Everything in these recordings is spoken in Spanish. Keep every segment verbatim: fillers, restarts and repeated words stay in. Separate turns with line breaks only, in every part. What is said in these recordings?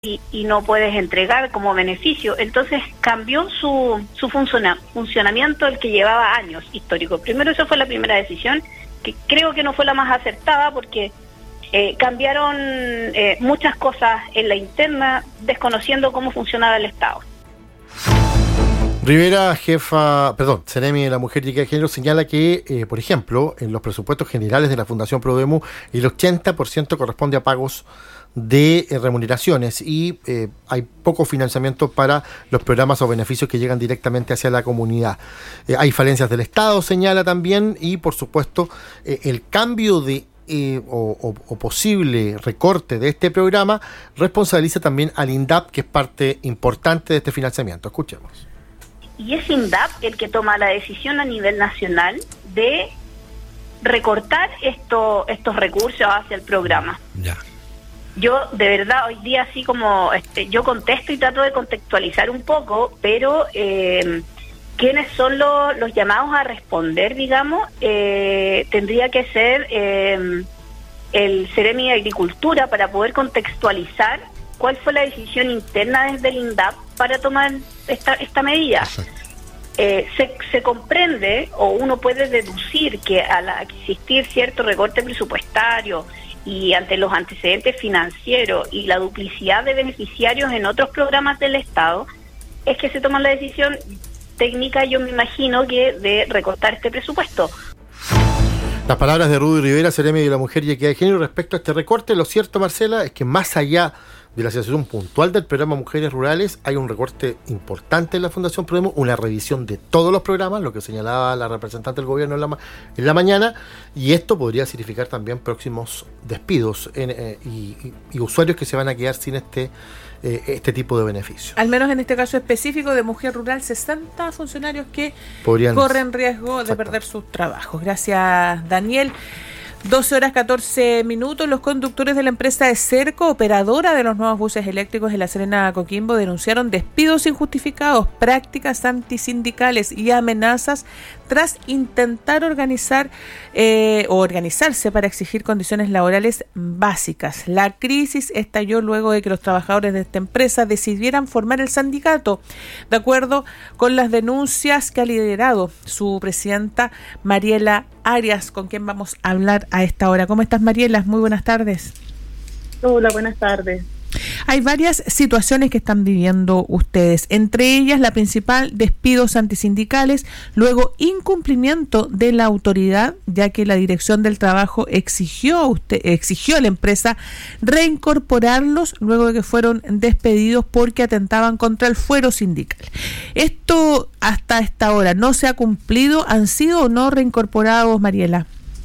y, y no puedes entregar como beneficio. Entonces cambió su, su funciona, funcionamiento, el que llevaba años histórico. Primero, esa fue la primera decisión, que creo que no fue la más acertada, porque eh, cambiaron eh, muchas cosas en la interna, desconociendo cómo funcionaba el Estado.
Rivera, jefa, perdón, Seremi de la Mujer y Equidad de Género, señala que, eh, por ejemplo, en los presupuestos generales de la Fundación Prodemu, el ochenta por ciento corresponde a pagos de eh, remuneraciones y eh, hay poco financiamiento para los programas o beneficios que llegan directamente hacia la comunidad. Eh, hay falencias del Estado, señala también, y por supuesto eh, el cambio de Eh, o, o, o posible recorte de este programa responsabiliza también al INDAP, que es parte importante de este financiamiento. Escuchemos.
Y es INDAP el que toma la decisión a nivel nacional de recortar esto, estos recursos hacia el programa.
Ya.
Yo, de verdad, hoy día así como este, yo contesto y trato de contextualizar un poco, pero eh, ¿quiénes son los, los llamados a responder, digamos? Eh, tendría que ser eh, el Seremi de Agricultura, para poder contextualizar cuál fue la decisión interna desde el INDAP para tomar esta, esta medida. Eh, se, se comprende, o uno puede deducir, que al existir cierto recorte presupuestario y ante los antecedentes financieros y la duplicidad de beneficiarios en otros programas del Estado, es que se toma la decisión técnica, yo me imagino, que de recortar este presupuesto.
Las palabras de Rudy Rivera, Seremi de la Mujer y Equidad de Género, respecto a este recorte. Lo cierto, Marcela, es que más allá de la situación puntual del programa Mujeres Rurales, hay un recorte importante en la Fundación Prodemu, una revisión de todos los programas, lo que señalaba la representante del gobierno en la, en la mañana, y esto podría significar también próximos despidos en, eh, y, y, y usuarios que se van a quedar sin este eh, este tipo de beneficios.
Al menos en este caso específico de Mujer Rural, sesenta funcionarios que
podrían
corren riesgo de perder sus trabajos. Gracias, Daniel. doce horas catorce minutos. Los conductores de la empresa Eserco, operadora de los nuevos buses eléctricos en La Serena, Coquimbo, denunciaron despidos injustificados, prácticas antisindicales y amenazas tras intentar organizar eh, o organizarse para exigir condiciones laborales básicas. La crisis estalló luego de que los trabajadores de esta empresa decidieran formar el sindicato, de acuerdo con las denuncias que ha liderado su presidenta Mariela Arias, con quien vamos a hablar a esta hora. ¿Cómo estás, Mariela? Muy buenas tardes.
Hola, buenas tardes.
Hay varias situaciones que están viviendo ustedes, entre ellas la principal, despidos antisindicales, luego incumplimiento de la autoridad, ya que la Dirección del Trabajo exigió a usted, exigió a la empresa reincorporarlos luego de que fueron despedidos porque atentaban contra el fuero sindical. Esto hasta esta hora no se ha cumplido. ¿Han sido o no reincorporados, Mariela?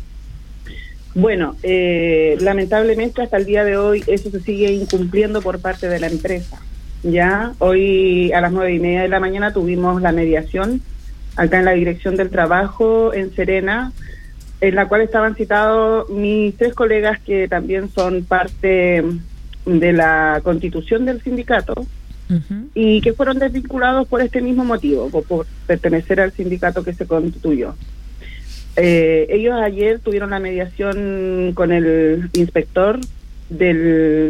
Bueno, eh, lamentablemente hasta el día de hoy eso se sigue incumpliendo por parte de la empresa. Ya hoy a las nueve y media de la mañana tuvimos la mediación acá en la Dirección del Trabajo en Serena, en la cual estaban citados mis tres colegas que también son parte de la constitución del sindicato, uh-huh, y que fueron desvinculados por este mismo motivo, por, por pertenecer al sindicato que se constituyó. Eh, ellos ayer tuvieron la mediación con el inspector del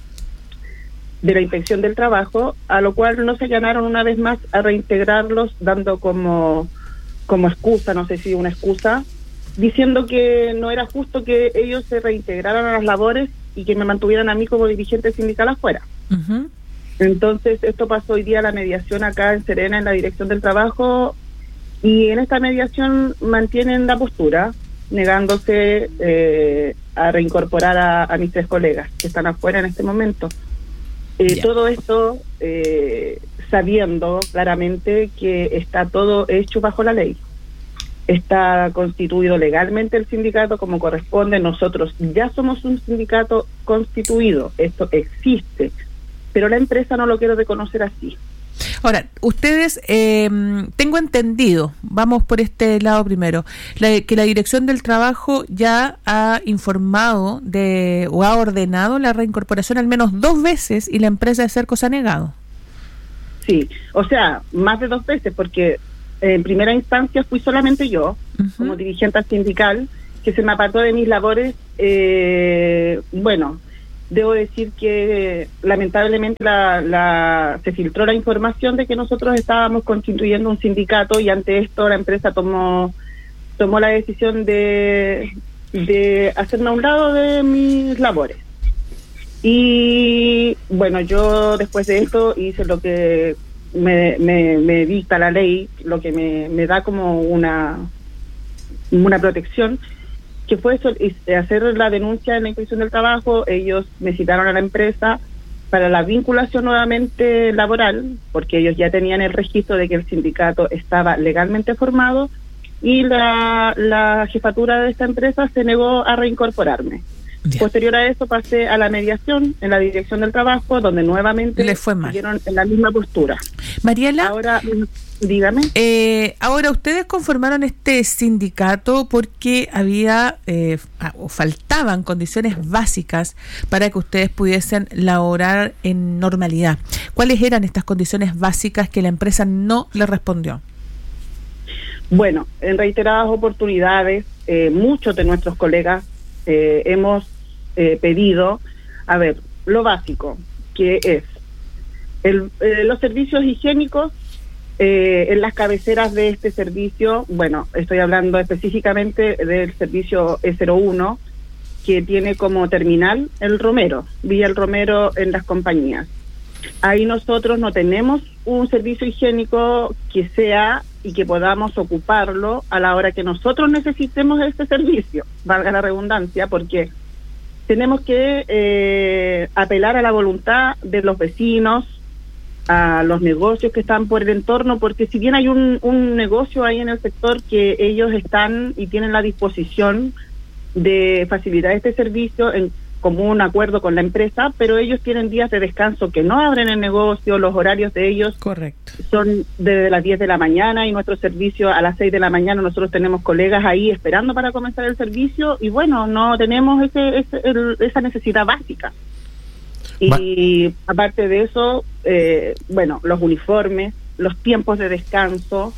de la Inspección del Trabajo, a lo cual no se allanaron una vez más a reintegrarlos, dando como como excusa, no sé si una excusa, diciendo que no era justo que ellos se reintegraran a las labores y que me mantuvieran a mí como dirigente sindical afuera. Uh-huh. Entonces esto pasó hoy día, la mediación acá en Serena, en la Dirección del Trabajo. Y en esta mediación mantienen la postura, negándose eh, a reincorporar a, a mis tres colegas que están afuera en este momento. Eh, yeah. Todo esto eh, sabiendo claramente que está todo hecho bajo la ley. Está constituido legalmente el sindicato como corresponde. Nosotros ya somos un sindicato constituido, esto existe, pero la empresa no lo quiere reconocer así.
Ahora, ustedes, eh, tengo entendido, vamos por este lado primero, la, que la Dirección del Trabajo ya ha informado de o ha ordenado la reincorporación al menos dos veces y la empresa de Eserco se ha negado.
Sí, o sea, más de dos veces, porque en primera instancia fui solamente yo, uh-huh, como dirigente sindical, que se me apartó de mis labores, eh, bueno, debo decir que lamentablemente la, la, se filtró la información de que nosotros estábamos constituyendo un sindicato, y ante esto la empresa tomó tomó la decisión de, de hacerme a un lado de mis labores. Y bueno, yo después de esto hice lo que me, me, me dicta la ley, lo que me, me da como una, una protección, que fue eso, hacer la denuncia en la Inspección del Trabajo. Ellos me citaron a la empresa para la vinculación nuevamente laboral, porque ellos ya tenían el registro de que el sindicato estaba legalmente formado, y la, la jefatura de esta empresa se negó a reincorporarme. Bien. Posterior a eso pasé a la mediación en la Dirección del Trabajo, donde nuevamente
le fue mal,
siguieron en la misma postura.
Mariela,
ahora dígame.
Eh, ahora ustedes conformaron este sindicato porque había eh, o faltaban condiciones básicas para que ustedes pudiesen laborar en normalidad. ¿Cuáles eran estas condiciones básicas que la empresa no le respondió?
Bueno, en reiteradas oportunidades, eh, muchos de nuestros colegas eh, hemos eh, pedido, a ver, lo básico, que es el, eh, los servicios higiénicos eh, en las cabeceras de este servicio. Bueno, estoy hablando específicamente del servicio E cero uno, que tiene como terminal el Romero, Villa el Romero en las compañías. Ahí nosotros no tenemos un servicio higiénico que sea y que podamos ocuparlo a la hora que nosotros necesitemos este servicio, valga la redundancia, porque tenemos que eh, apelar a la voluntad de los vecinos, a los negocios que están por el entorno, porque si bien hay un, un negocio ahí en el sector que ellos están y tienen la disposición de facilitar este servicio en común acuerdo con la empresa, pero ellos tienen días de descanso que no abren el negocio, los horarios de ellos
correcto
son desde las diez de la mañana y nuestro servicio a las seis de la mañana. Nosotros tenemos colegas ahí esperando para comenzar el servicio y bueno, no tenemos ese, ese el, esa necesidad básica. Y Va. aparte de eso, eh, bueno, los uniformes, los tiempos de descanso,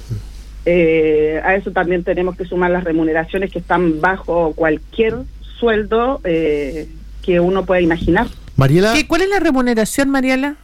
eh, a eso también tenemos que sumar las remuneraciones que están bajo cualquier sueldo eh, que uno pueda imaginar.
Mariela,
¿Qué, ¿cuál es la remuneración, Mariela?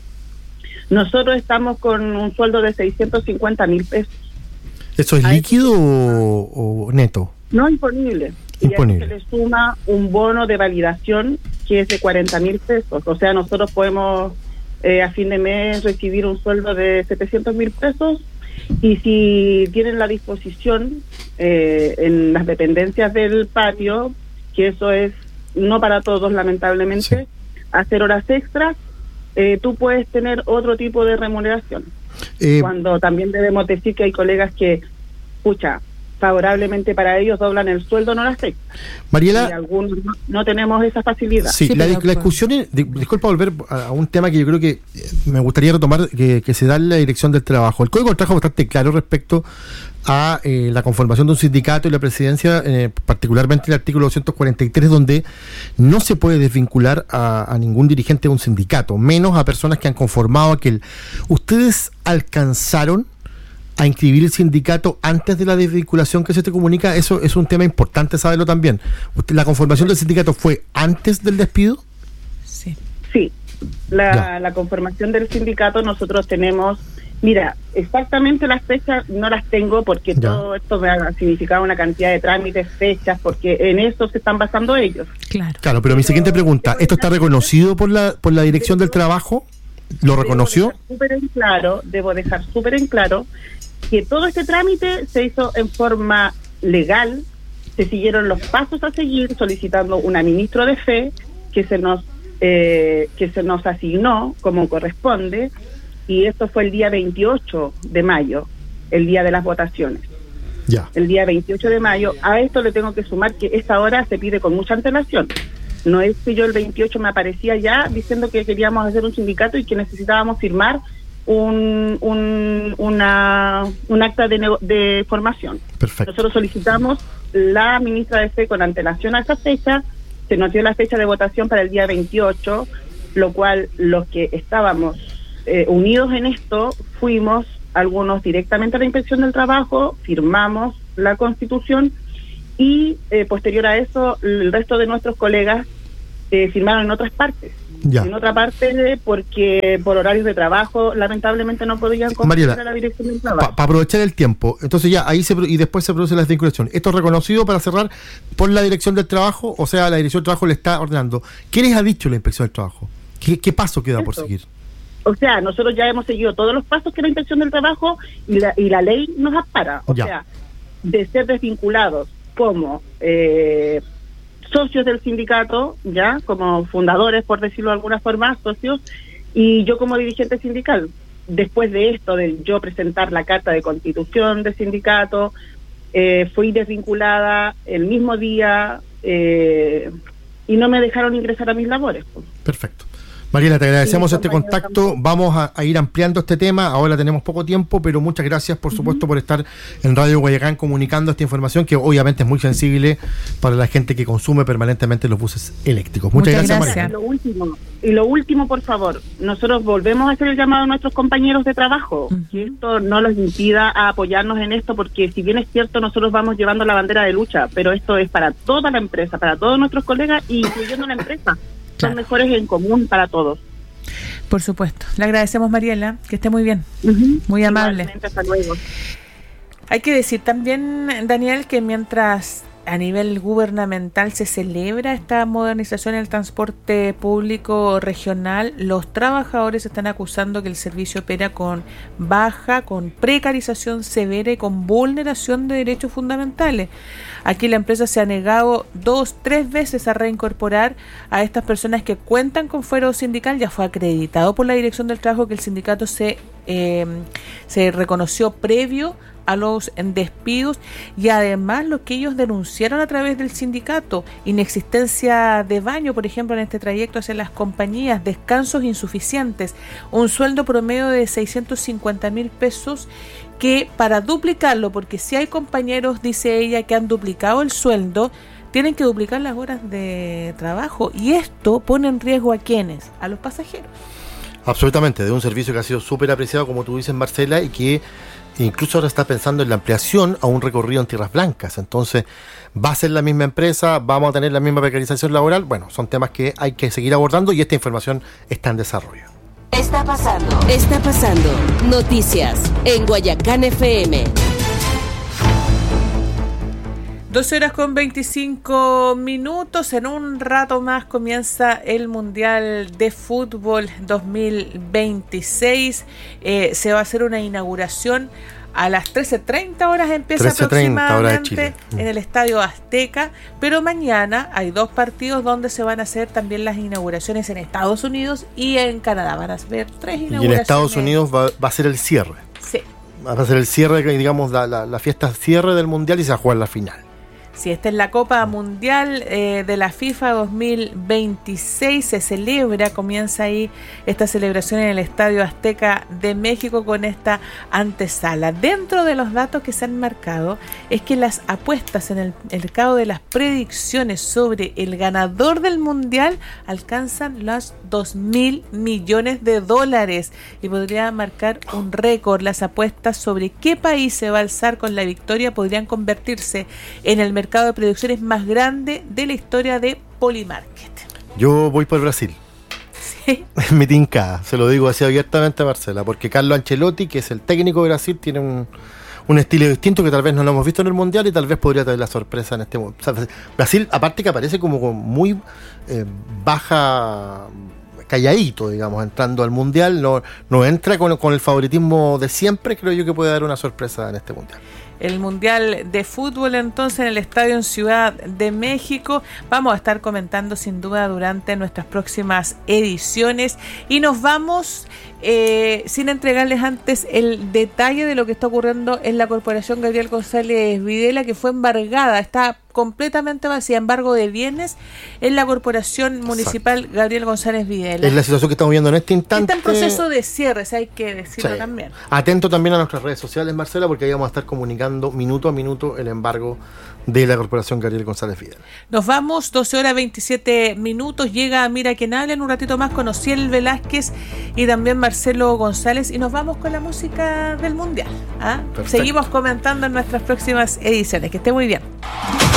Nosotros estamos con un sueldo de seiscientos cincuenta mil pesos.
¿Eso es líquido o, o neto?
No, imponible.
Imponible.
Y a eso se le suma un bono de validación que es de cuarenta mil pesos. O sea, nosotros podemos eh, a fin de mes recibir un sueldo de setecientos mil pesos, y si tienen la disposición eh, en las dependencias del patio, que eso es no para todos lamentablemente, sí, hacer horas extras, eh, tú puedes tener otro tipo de remuneración. Eh, Cuando también debemos decir que hay colegas que, pucha, favorablemente para ellos doblan el sueldo, no las extras.
Mariela,
y algunos no, no tenemos esa facilidad.
Sí, sí la, la discusión, es, disculpa volver a un tema que yo creo que me gustaría retomar, que, que se da en la Dirección del Trabajo. El Código del Trabajo es bastante claro respecto a eh, la conformación de un sindicato y la presidencia, eh, particularmente el artículo doscientos cuarenta y tres, donde no se puede desvincular a, a ningún dirigente de un sindicato, menos a personas que han conformado aquel. ¿Ustedes alcanzaron a inscribir el sindicato antes de la desvinculación que se te comunica? Eso es un tema importante saberlo también. ¿La conformación del sindicato fue antes del despido?
Sí.
Sí, la, la conformación del sindicato nosotros tenemos, mira, exactamente las fechas no las tengo porque ya. Todo esto me ha significado una cantidad de trámites, fechas, porque en eso se están basando ellos.
Claro.
Claro, pero mi siguiente pregunta, ¿esto está reconocido por la por la Dirección del Trabajo? ¿Lo reconoció?
Debo dejar súper en claro, debo dejar súper en claro que todo este trámite se hizo en forma legal, se siguieron los pasos a seguir, solicitando una ministra de fe que se nos eh, que se nos asignó como corresponde, y esto fue el día veintiocho de mayo, el día de las votaciones.
Ya.
El día veintiocho de mayo. A esto le tengo que sumar que esta hora se pide con mucha antelación. No es que yo el veintiocho me aparecía ya diciendo que queríamos hacer un sindicato y que necesitábamos firmar un un una un acta de, de formación.
Perfecto.
Nosotros solicitamos la ministra de Fe con antelación a esa fecha, se nos dio la fecha de votación para el día veintiocho, lo cual los que estábamos eh, unidos en esto fuimos algunos directamente a la Inspección del Trabajo, firmamos la Constitución y eh, posterior a eso el resto de nuestros colegas eh, firmaron en otras partes.
Ya.
En otra parte, porque por horarios de trabajo, lamentablemente no podían competir a la dirección del trabajo.
Para pa aprovechar el tiempo, entonces ya ahí se y después se produce la desvinculación. Esto es reconocido, para cerrar, por la dirección del trabajo, o sea, la dirección del trabajo le está ordenando. ¿Qué les ha dicho la inspección del trabajo? ¿Qué, qué paso queda Eso. por seguir?
O sea, nosotros ya hemos seguido todos los pasos que la inspección del trabajo y la, y la ley nos ampara. O ya. sea, de ser desvinculados como eh, socios del sindicato, ya como fundadores, por decirlo de alguna forma, socios, y yo como dirigente sindical. Después de esto, de yo presentar la carta de constitución del sindicato, eh, fui desvinculada el mismo día eh, y no me dejaron ingresar a mis labores. Pues.
Perfecto. Mariela, te agradecemos sí, este contacto. También. Vamos a, a ir ampliando este tema. Ahora tenemos poco tiempo, pero muchas gracias, por uh-huh. supuesto, por estar en Radio Guayacán comunicando esta información que obviamente es muy sensible para la gente que consume permanentemente los buses eléctricos. Muchas, muchas gracias, gracias, Mariela.
Lo último, y lo último, por favor, nosotros volvemos a hacer el llamado a nuestros compañeros de trabajo, uh-huh. que esto no los impida a apoyarnos en esto, porque si bien es cierto, nosotros vamos llevando la bandera de lucha, pero esto es para toda la empresa, para todos nuestros colegas, incluyendo la empresa. Son mejores en común para todos.
Por supuesto. Le agradecemos, Mariela, que esté muy bien, uh-huh. muy amable.
Hasta luego.
Hay que decir también, Daniel, que mientras a nivel gubernamental se celebra esta modernización del transporte público regional, los trabajadores están acusando que el servicio opera con baja, con precarización severa y con vulneración de derechos fundamentales. Aquí la empresa se ha negado dos, tres veces a reincorporar a estas personas que cuentan con fuero sindical. Ya fue acreditado por la Dirección del Trabajo que el sindicato se, eh, se reconoció previo a los despidos, y además lo que ellos denunciaron a través del sindicato: inexistencia de baño, por ejemplo, en este trayecto hacia las compañías, descansos insuficientes, un sueldo promedio de seiscientos cincuenta mil pesos, que para duplicarlo, porque si hay compañeros, dice ella, que han duplicado el sueldo, tienen que duplicar las horas de trabajo, y esto pone en riesgo a ¿quiénes? A los pasajeros.
Absolutamente, de un servicio que ha sido súper apreciado, como tú dices, Marcela, y que incluso ahora está pensando en la ampliación a un recorrido en Tierras Blancas. Entonces, ¿va a ser la misma empresa? ¿Vamos a tener la misma precarización laboral? Bueno, son temas que hay que seguir abordando y esta información está en desarrollo.
Está pasando, está pasando. Noticias en Guayacán F M.
doce horas con veinticinco minutos. En un rato más comienza el Mundial de Fútbol dos mil veintiséis. Eh, se va a hacer una inauguración a las trece treinta horas, empieza aproximadamente en el Estadio Azteca, pero mañana hay dos partidos donde se van a hacer también las inauguraciones en Estados Unidos y en Canadá. Van a ver tres inauguraciones.
Y en Estados Unidos va, va a ser el cierre.
Sí.
Va a ser el cierre, digamos, la, la, la fiesta cierre del Mundial, y se va a jugar la final.
Sí, esta es la Copa Mundial eh, de la FIFA dos mil veintiséis, se celebra, comienza ahí esta celebración en el Estadio Azteca de México con esta antesala. Dentro de los datos que se han marcado es que las apuestas en el mercado de las predicciones sobre el ganador del Mundial alcanzan los dos mil millones de dólares y podría marcar un récord. Las apuestas sobre qué país se va a alzar con la victoria podrían convertirse en el mercado mercado de predicciones más grande de la historia de Polymarket.
Yo voy por Brasil.
Sí.
Mi tincada, se lo digo así abiertamente a Marcela, porque Carlo Ancelotti, que es el técnico de Brasil, tiene un, un estilo distinto que tal vez no lo hemos visto en el Mundial y tal vez podría traer la sorpresa en este momento. O sea, Brasil, aparte que aparece como muy eh, baja, calladito, digamos, entrando al Mundial, no, no entra con, con el favoritismo de siempre. Creo yo que puede dar una sorpresa en este Mundial.
El Mundial de Fútbol entonces en el estadio en Ciudad de México. Vamos a estar comentando sin duda durante nuestras próximas ediciones y nos vamos eh, sin entregarles antes el detalle de lo que está ocurriendo en la Corporación Gabriel González Videla, que fue embargada, está completamente vacía, embargo de bienes en la Corporación Municipal. Exacto. Gabriel González Videla.
Es la situación que estamos viendo en este instante.
Está en proceso de cierre, hay que decirlo sí. también.
Atento también a nuestras redes sociales, Marcela, porque ahí vamos a estar comunicando minuto a minuto el embargo de la Corporación Gabriel González Videla.
Nos vamos, doce horas veintisiete minutos, llega Mira Quien Habla en un ratito más con Ociel Velázquez y también Marcelo González, y nos vamos con la música del Mundial. ¿Ah? Seguimos comentando en nuestras próximas ediciones. Que esté muy bien.